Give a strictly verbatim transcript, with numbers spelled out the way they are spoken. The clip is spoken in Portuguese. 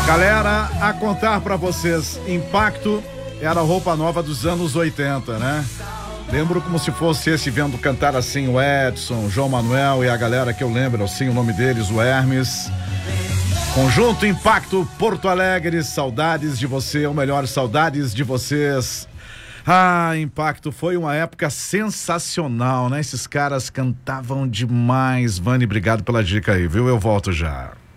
Galera, a contar pra vocês, Impacto era a roupa nova dos anos oitenta, né? Lembro como se fosse esse vendo cantar assim o Edson, o João Manuel e a galera que eu lembro, assim, o nome deles, o Hermes. Conjunto Impacto Porto Alegre, saudades de você, ou melhor, saudades de vocês. Ah, Impacto foi uma época sensacional, né? Esses caras cantavam demais. Vani, obrigado pela dica aí, viu? Eu volto já.